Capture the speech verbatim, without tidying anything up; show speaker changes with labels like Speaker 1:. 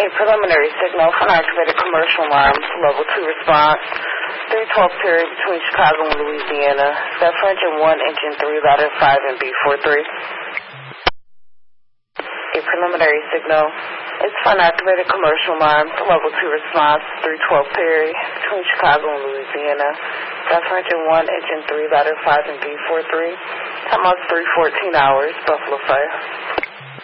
Speaker 1: A preliminary signal for an activated commercial alarm, level two response, three twelve period between Chicago and Louisiana, Step engine one, engine three, ladder five, and B forty-three. A preliminary signal is for an activated commercial alarm, level two response, three twelve period between Chicago and Louisiana, Step engine one, engine three, ladder five, and B forty-three. Time out three fourteen hours, Buffalo Fire.